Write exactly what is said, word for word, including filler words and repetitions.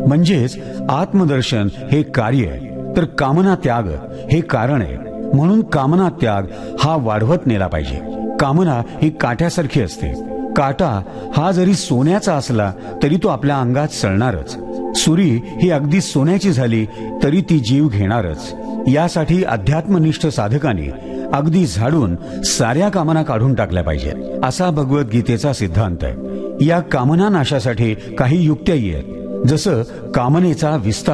म्हणजेच आत्मदर्शन हे कार्य आहे, तर कामना त्याग हे कारण आहे. म्हणून कामना त्याग हा वाढवत नेला पाहिजे. कामना ही काट्यासारखी असते. काटा हा जरी सोन्याचा असला तरी तो आपल्या अंगात सळणारच. सुरी ही अगदी सोन्याची झाली तरी ती जीव घेणारच. यासाठी अध्यात्मनिष्ठ साधकांनी अगदी झाडून साऱ्या कामना काढून टाकल्या पाहिजेत, असा भगवद्गीतेचा सिद्धांत आहे. या कामना नाशासाठी काही युक्त्याही आहेत. जसं कामनेचा विस्तार